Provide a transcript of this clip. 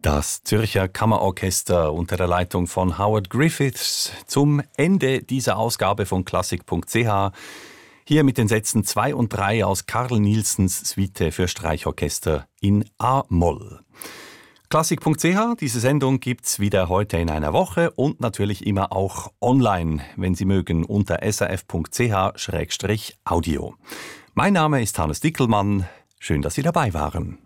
Das Zürcher Kammerorchester unter der Leitung von Howard Griffiths zum Ende dieser Ausgabe von Klassik.ch. Hier mit den Sätzen 2 und 3 aus Carl Nielsens Suite für Streichorchester in A-Moll. Klassik.ch, diese Sendung gibt's wieder heute in einer Woche und natürlich immer auch online, wenn Sie mögen, unter srf.ch/audio. Mein Name ist Hannes Dickelmann. Schön, dass Sie dabei waren.